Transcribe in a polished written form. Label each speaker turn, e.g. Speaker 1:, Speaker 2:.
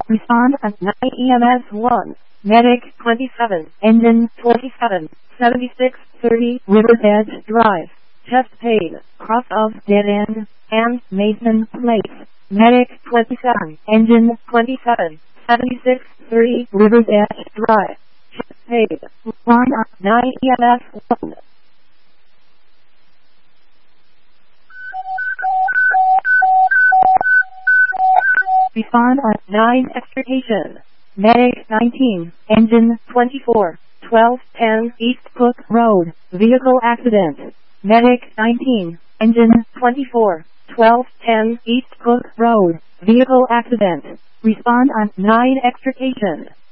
Speaker 1: Respond at 9 EMS 1. Medic 27. Engine 27. 7630 River's Edge Drive. Chest pain. Cross of dead end. And Mason Place. Medic 27. Engine 27. 7630 River's Edge Drive. Chest pain. Line up 9 EMS 1. Respond at 9 Extrication. Medic 19, Engine 24, 1210 East Cook Road, Vehicle Accident. Medic 19, Engine 24, 1210 East Cook Road, Vehicle Accident. Respond at 9 Extrication.